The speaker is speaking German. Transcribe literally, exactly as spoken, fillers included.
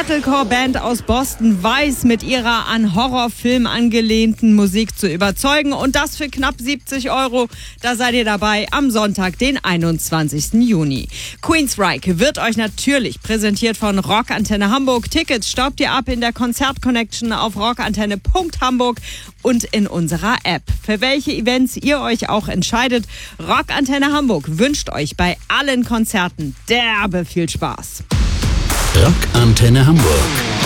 Metalcore-Band aus Boston weiß mit ihrer an Horrorfilm angelehnten Musik zu überzeugen. Und das für knapp siebzig Euro. Da seid ihr dabei am Sonntag, den einundzwanzigsten Juni. Queensryche wird euch natürlich präsentiert von Rockantenne Hamburg. Tickets staubt ihr ab in der Konzert-Connection auf rockantenne punkt hamburg und in unserer App. Für welche Events ihr euch auch entscheidet, Rockantenne Hamburg wünscht euch bei allen Konzerten derbe viel Spaß. Rockantenne Hamburg.